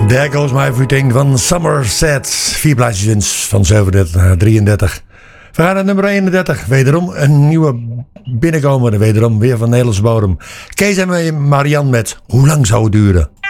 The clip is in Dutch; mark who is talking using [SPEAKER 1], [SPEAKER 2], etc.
[SPEAKER 1] There Goes My Everything van Somerset. 4 plaatsjes winst van 37 naar 33. We gaan naar nummer 31. Wederom een nieuwe binnenkomer. Wederom weer van Nederlandse bodem. Kees en Marianne met Hoe lang zou het duren?